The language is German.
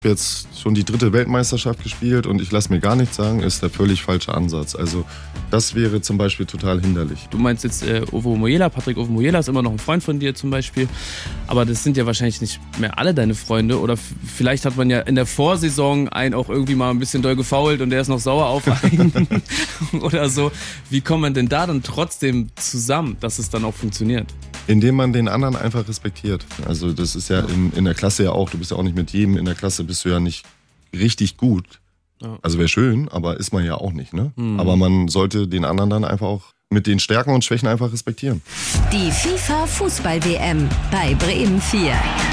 Jetzt schon die 3. Weltmeisterschaft gespielt und ich lasse mir gar nichts sagen, ist der völlig falsche Ansatz. Also das wäre zum Beispiel total hinderlich. Du meinst jetzt Ovo Moyela, Patrick Ovo Moyela ist immer noch ein Freund von dir zum Beispiel, aber das sind ja wahrscheinlich nicht mehr alle deine Freunde oder vielleicht hat man ja in der Vorsaison einen auch irgendwie mal ein bisschen doll gefoult und der ist noch sauer auf einen oder so. Wie kommt man denn da dann trotzdem zusammen, dass es dann auch funktioniert? Indem man den anderen einfach respektiert. Also das ist ja in der Klasse ja auch, du bist ja auch nicht mit jedem in der Klasse, bist du ja nicht richtig gut. Ja. Also wäre schön, aber ist man ja auch nicht, ne? Aber man sollte den anderen dann einfach auch mit den Stärken und Schwächen einfach respektieren. Die FIFA Fußball-WM bei Bremen 4.